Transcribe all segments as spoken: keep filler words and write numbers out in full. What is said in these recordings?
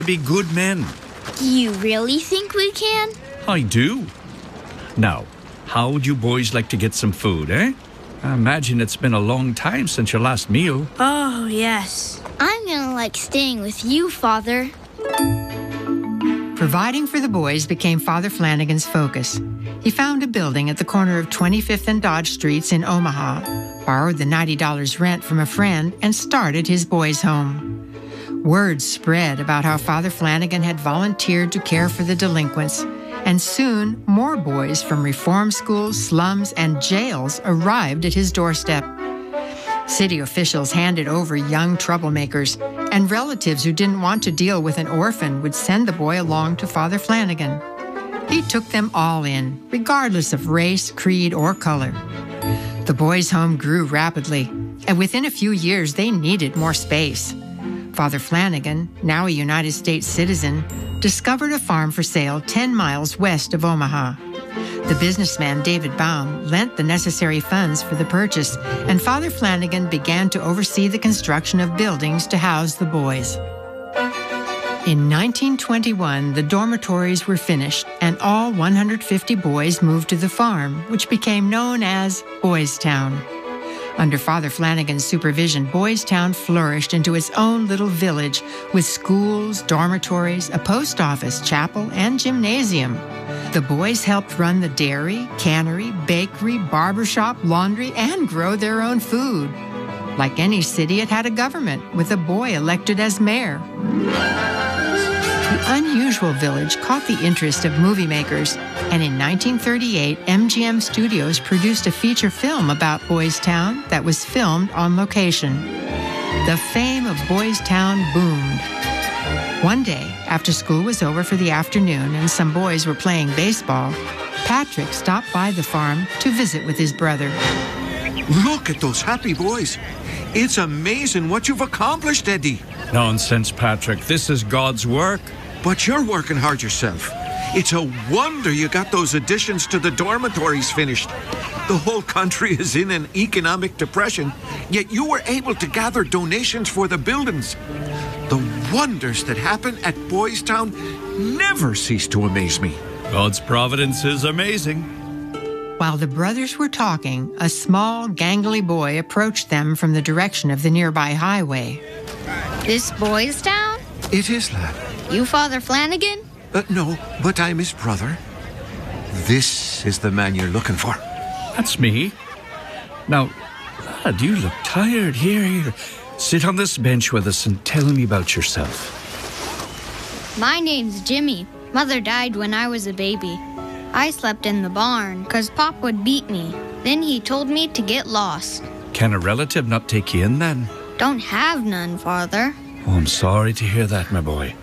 be good men. Do you really think we can? I do. Now, how would you boys like to get some food, eh? I imagine it's been a long time since your last meal. Oh, yes. I'm gonna like staying with you, Father. Providing for the boys became Father Flanagan's focus. He found a building at the corner of twenty-fifth and Dodge Streets in Omaha, borrowed the ninety dollars rent from a friend, and started his boys' home. Word spread about how Father Flanagan had volunteered to care for the delinquents, and soon more boys from reform schools, slums, and jails arrived at his doorstep. City officials handed over young troublemakers, and relatives who didn't want to deal with an orphan would send the boy along to Father Flanagan. He took them all in, regardless of race, creed, or color. The boys' home grew rapidly, and within a few years they needed more space. Father Flanagan, now a United States citizen, discovered a farm for sale ten miles west of Omaha. The businessman David Baum lent the necessary funds for the purchase, and Father Flanagan began to oversee the construction of buildings to house the boys. In nineteen twenty-one, the dormitories were finished, and all one hundred fifty boys moved to the farm, which became known as Boys Town. Under Father Flanagan's supervision, Boys Town flourished into its own little village with schools, dormitories, a post office, chapel, and gymnasium. The boys helped run the dairy, cannery, bakery, barbershop, laundry, and grow their own food. Like any city, it had a government, with a boy elected as mayor. The unusual village caught the interest of movie makers, and in nineteen thirty-eight, M G M Studios produced a feature film about Boys Town that was filmed on location. The fame of Boys Town boomed. One day, after school was over for the afternoon and some boys were playing baseball, Patrick stopped by the farm to visit with his brother. Look at those happy boys. It's amazing what you've accomplished, Eddie. Nonsense, Patrick. This is God's work. But you're working hard yourself. It's a wonder you got those additions to the dormitories finished. The whole country is in an economic depression, yet you were able to gather donations for the buildings. The wonders that happen at Boys Town never cease to amaze me. God's providence is amazing. While the brothers were talking, a small, gangly boy approached them from the direction of the nearby highway. This Boys Town? It is, lad. You Father Flanagan? Uh, no, but I'm his brother. This is the man you're looking for. That's me. Now, lad, you look tired. Here, here. Sit on this bench with us and tell me about yourself. My name's Jimmy. Mother died when I was a baby. I slept in the barn because Pop would beat me. Then he told me to get lost. Can a relative not take you in then? Don't have none, Father. Oh, I'm sorry to hear that, my boy.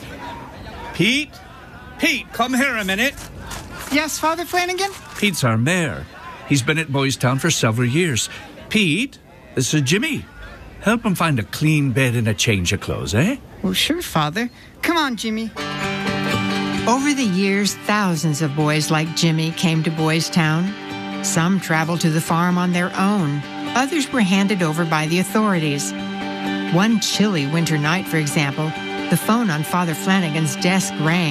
Pete? Pete, come here a minute. Yes, Father Flanagan? Pete's our mayor. He's been at Boys Town for several years. Pete, this is Jimmy. Help him find a clean bed and a change of clothes, eh? Well, sure, Father. Come on, Jimmy. Over the years, thousands of boys like Jimmy came to Boys Town. Some traveled to the farm on their own. Others were handed over by the authorities. One chilly winter night, for example, the phone on Father Flanagan's desk rang.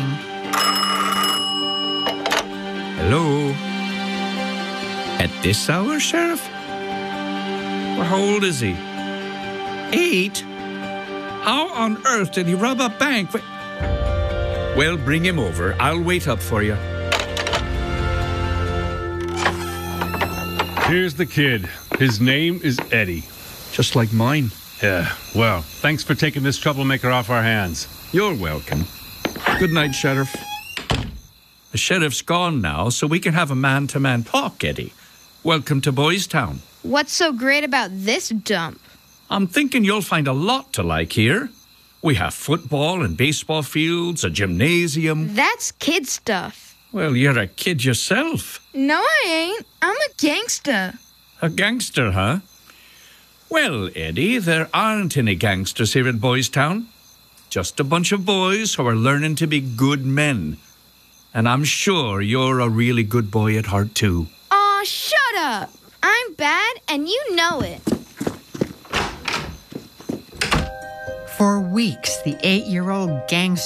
Hello? At this hour, Sheriff? Well, how old is he? Eight? How on earth did he rob a bank? Well, bring him over. I'll wait up for you. Here's the kid. His name is Eddie. Just like mine. Yeah, well, thanks for taking this troublemaker off our hands. You're welcome. Good night, Sheriff. The sheriff's gone now, so we can have a man-to-man talk, Eddie. Welcome to Boys Town. What's so great about this dump? I'm thinking you'll find a lot to like here. We have football and baseball fields, a gymnasium. That's kid stuff. Well, you're a kid yourself. No, I ain't. I'm a gangster. A gangster, huh? Well, Eddie, there aren't any gangsters here at Boys Town. Just a bunch of boys who are learning to be good men. And I'm sure you're a really good boy at heart, too. Aw, shut up. I'm bad, and you know it. For weeks, the eight-year-old gangster